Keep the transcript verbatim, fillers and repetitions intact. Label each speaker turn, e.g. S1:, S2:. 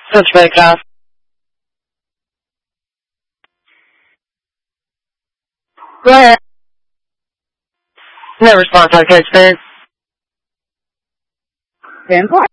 S1: Cincinnati Drive. Go ahead. No response on code, Spirit.
S2: ten four.